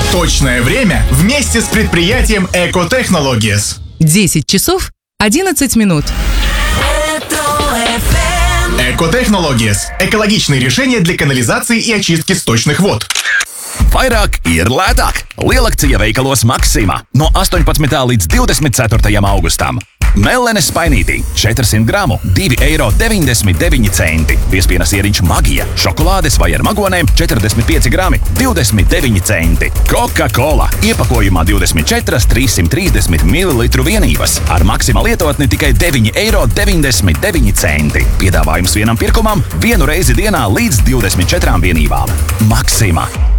Точное время вместе с предприятием Экотехнологиес. 10 часов 11 минут. Экотехнологиес – экологичные решения для канализации и очистки сточных вод. Vairāk ir lētāk. Lielakcija veikalos Maxima no 18. līdz 24. augustam. Mellenes spainītī 400 gramu 2,99 eiro. Piespienas ieriņš Magija. Šokolādes vai ar magonēm 45 grami 29 centi. Coca-Cola iepakojumā 24 330 ml vienības. Ar Maxima lietotni tikai 9,99 eiro. Piedāvājums vienam pirkumam vienu reizi dienā līdz 24 vienībām. Maxima.